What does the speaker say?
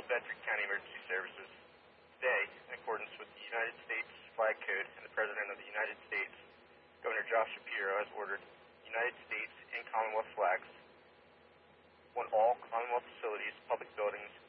Bedford County Emergency Services. Today, in accordance with the United States Flag Code and the President of the United States, Governor Josh Shapiro has ordered United States and Commonwealth flags on all Commonwealth facilities, public buildings,